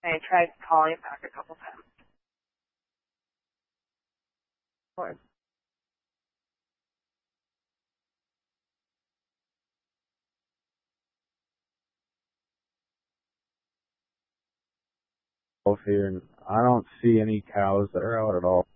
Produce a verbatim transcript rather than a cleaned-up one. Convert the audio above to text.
I tried calling it back a couple times. Lord. Here, and I don't see any cows that are out at all.